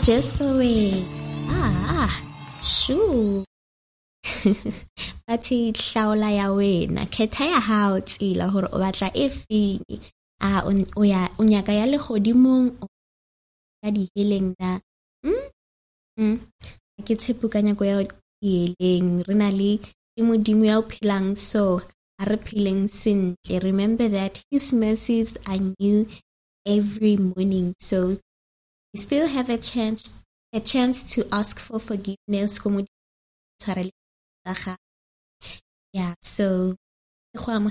Jesoe. Shoo. Bathi hlaola ya wena, khetha ya hao tsela hore o batla e feng. O nyaka ya legodimong o ka di heleng na. Ke tshepo ka nyako ya heleng re na le modimo ya o phelang, so a re pheleng sentle. Remember that his mercies are new every morning, so you still have a chance to ask for forgiveness. Yeah, so from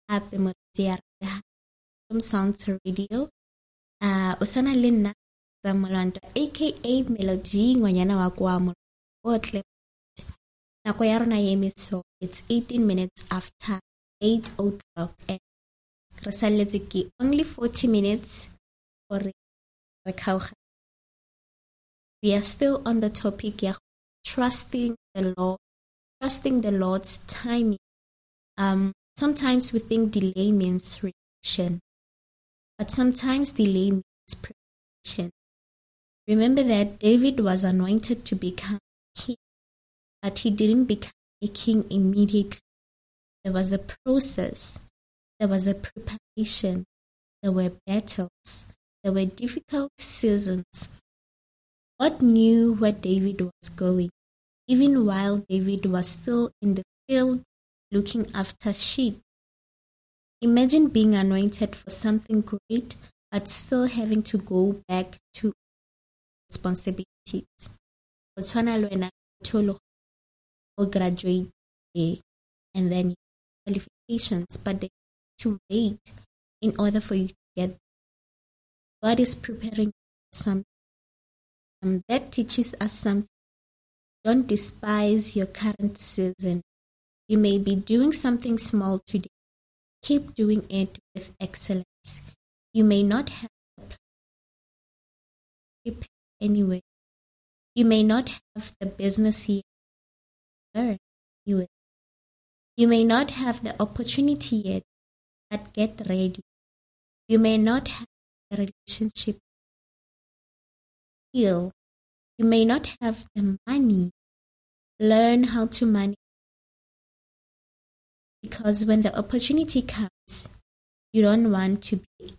Sounds Radio. Usana Lina Zamolanda, aka Melody Ngwanyana wa kwa Motle. Nako ya rona yemi, so it's 18 minutes after 8:00 and re saletse ke only 40 minutes for rekauga. We are still on the topic of trusting the Lord, trusting the Lord's timing. Sometimes we think delay means rejection, but sometimes delay means preparation. Remember that David was anointed to become king, but he didn't become a king immediately. There was a process. There was a preparation. There were battles. There were difficult seasons. God knew where David was going, even while David was still in the field looking after sheep. Imagine being anointed for something great, but still having to go back to responsibilities. Or graduate and then qualifications, but they have to wait in order for you to get. God is preparing something. That teaches us something. Don't despise your current season. You may be doing something small today. Keep doing it with excellence. You may not have the plan anyway. You may not have the business yet. You may not have the opportunity yet, but get ready. You may not have a relationship. Heal. You may not have the money. Learn how to manage. Because when the opportunity comes, you don't want to be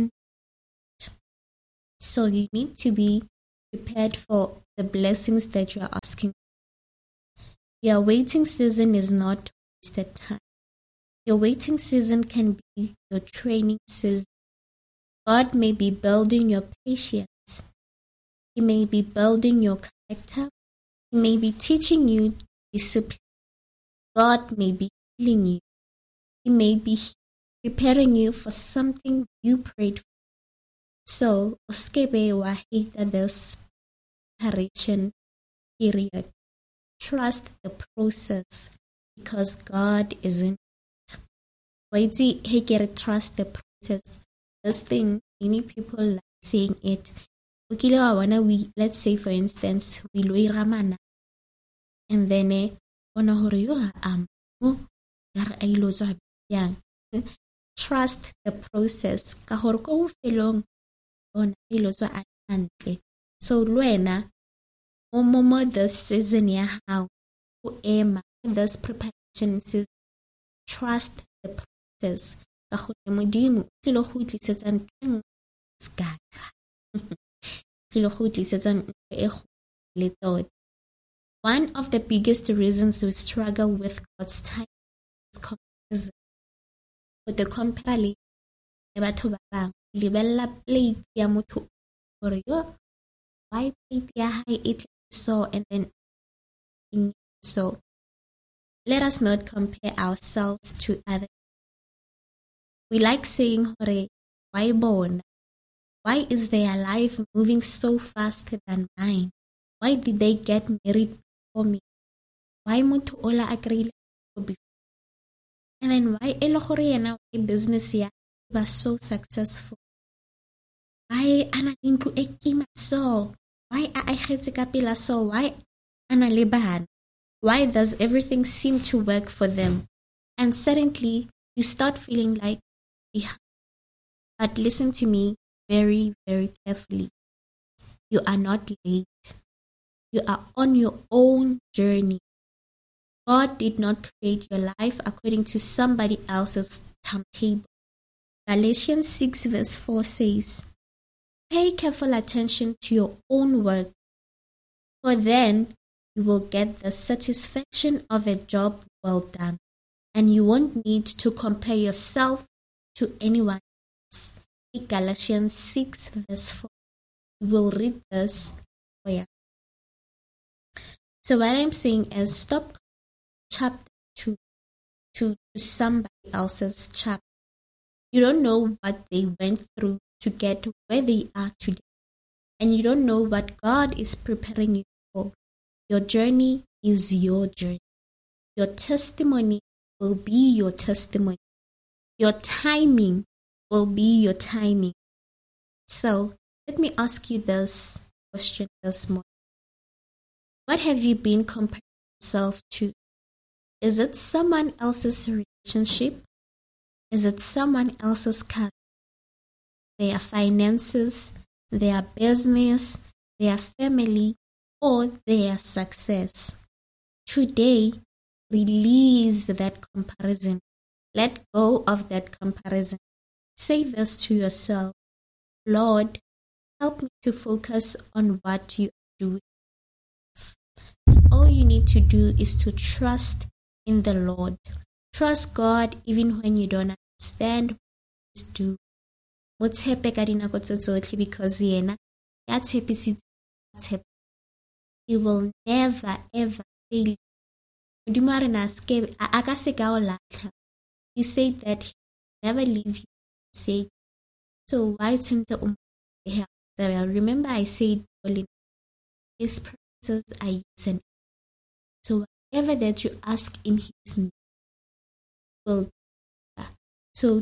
So you need to be prepared for the blessings that you are asking. Your waiting season is not wasted time. Your waiting season can be your training season. God may be building your patience. He may be building your character. He may be teaching you discipline. God may be healing you. He may be preparing you for something you prayed for. So, uskebe wa hate this preparation period. Trust the process because God is in it. Waiti hekere trust the process. This thing, many people like saying it. Let's say for instance, we loy ramana. And then ona hore yo trust the process. Ka hore ko felong ona ilozo antle. So luena Momo this season ya how Emma this preparation season. Trust the process. One of the biggest reasons we struggle with God's time is comparison. With the comparison, why plate ya high it so and then so. Let us not compare ourselves to others. We like saying, "Hore, why born? Why is their life moving so faster than mine? Why did they get married before me? Why muntu ola agree before? And then why why business ya was so successful? Why ana into ekima so? Why I kapila so? Why ana liban? Why does everything seem to work for them?" And suddenly you start feeling like, but listen to me very, very carefully. You are not late. You are on your own journey. God did not create your life according to somebody else's timetable. Galatians 6 verse 4 says, pay careful attention to your own work, for then you will get the satisfaction of a job well done, and you won't need to compare yourself to anyone else. Galatians 6 verse 4. We will read this for you. So what I'm saying is stop chapter 2 to somebody else's chapter. You don't know what they went through to get where they are today. And you don't know what God is preparing you for. Your journey is your journey. Your testimony will be your testimony. Your timing will be your timing. So let me ask you this question this morning. What have you been comparing yourself to? Is it someone else's relationship? Is it someone else's career? Their finances, their business, their family, or their success? Today, release that comparison. Let go of that comparison. Say this to yourself. Lord, help me to focus on what you are doing. All you need to do is to trust in the Lord. Trust God even when you don't understand what He's doing. Motshepe ka dinako tse tsotlhe because yena ya tshepisitse tshepo. He will never ever fail. Modimo a re na ske a ka se ka o latlha. He said that He will never leave you. Say so why tshwantse o mo remember I said His promises are yes and so whatever that you ask in His name will do. So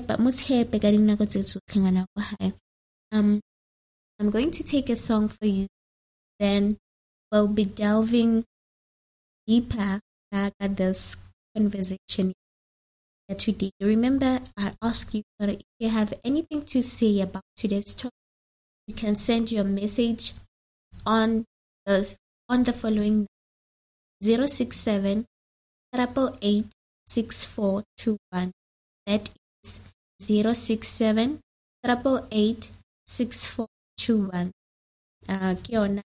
I'm going to take a song for you, then we'll be delving deeper back at this conversation today. Remember, I asked you if you have anything to say about today's topic, you can send your message on the following 067 888 6421. That is 067 888 6421. Kiona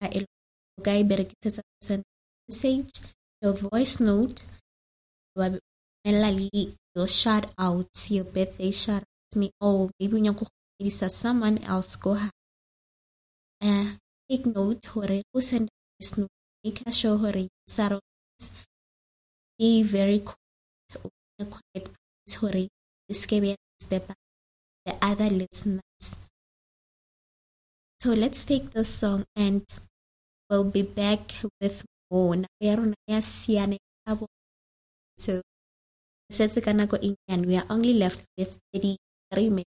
message, your voice note, your shout outs, your birthday shout outs, me or maybe you someone else go ahead. Take note hore who send this note. Make sure hore surroundings be very quiet hore escape the other listeners. So let's take this song and we'll be back with more. So we are only left with 33 minutes.